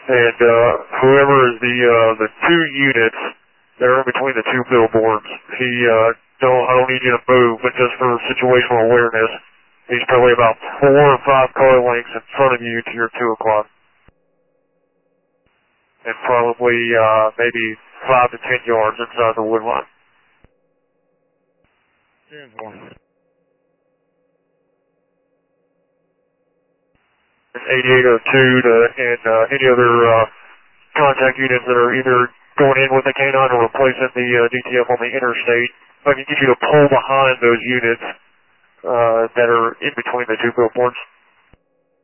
And whoever is the two units that are in between the two billboards, I don't need you to move, but just for situational awareness, he's probably about 4 or 5 car lengths in front of you to your 2 o'clock. And probably maybe 5 to 10 yards inside the wood line. 10-4. And 8802 and any other contact units that are either going in with the K9 or replacing the DTF on the interstate. I can get you to pull behind those units that are in between the two billboards.